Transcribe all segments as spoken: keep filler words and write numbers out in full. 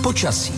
počasí.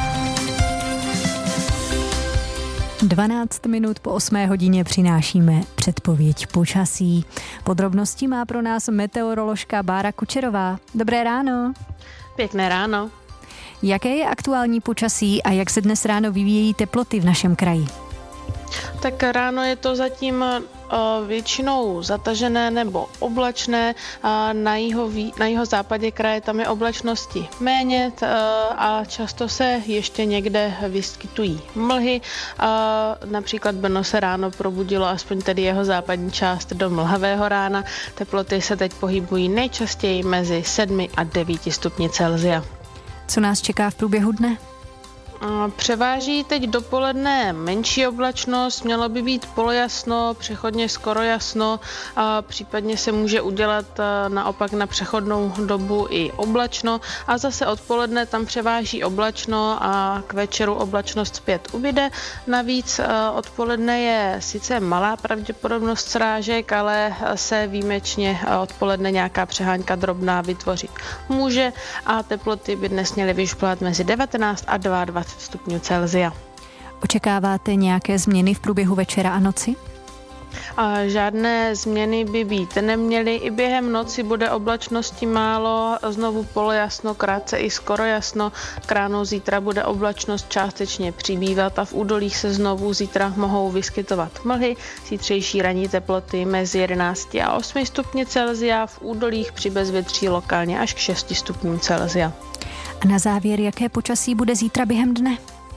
dvanáct minut po osmé hodině přinášíme předpověď počasí. Podrobnosti má pro nás meteoroložka Bára Kučerová. Dobré ráno. Pěkné ráno. Jaké je aktuální počasí a jak se dnes ráno vyvíjejí teploty v našem kraji? Tak ráno je to zatím většinou zatažené nebo oblačné. Na jeho, na jeho západě kraje tam je oblačnosti méně a často se ještě někde vyskytují mlhy. Například Brno se ráno probudilo, aspoň tedy jeho západní část, do mlhavého rána. Teploty se teď pohybují nejčastěji mezi sedmi a devíti stupni Celsia. Co nás čeká v průběhu dne? Převáží teď dopoledne menší oblačnost, mělo by být polojasno, přechodně skoro jasno, a případně se může udělat naopak na přechodnou dobu i oblačno a zase odpoledne tam převáží oblačno a k večeru oblačnost zpět ubyde. Navíc odpoledne je sice malá pravděpodobnost srážek, ale se výjimečně odpoledne nějaká přehánka drobná vytvořit může a teploty by dnes měly vyšplhat mezi devatenáct a dvacet dva stupňů Celsia. Očekáváte nějaké změny v průběhu večera a noci? A žádné změny by být neměly. I během noci bude oblačnosti málo, znovu polojasno, krátce i skoro jasno. K ránu zítra bude oblačnost částečně přibývat a v údolích se znovu zítra mohou vyskytovat mlhy. Zítřejší ranní teploty mezi jedenácti a osmi stupni Celsia, v údolích při bezvětří lokálně až k šesti stupňům Celsia. A na závěr, jaké počasí bude zítra během dne?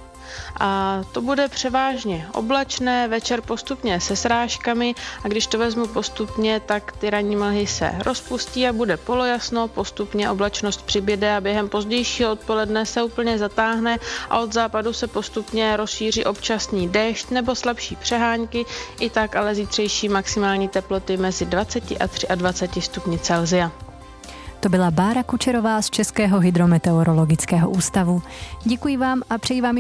A to bude převážně oblačné, večer postupně se srážkami a když to vezmu postupně, tak ty ranní mlhy se rozpustí a bude polojasno, postupně oblačnost přibyde a během pozdějšího odpoledne se úplně zatáhne a od západu se postupně rozšíří občasný déšť nebo slabší přehánky, i tak ale zítřejší maximální teploty mezi dvaceti a dvaceti třemi stupni Celsia. To byla Bára Kučerová z Českého hydrometeorologického ústavu. Děkuji vám a přeji vám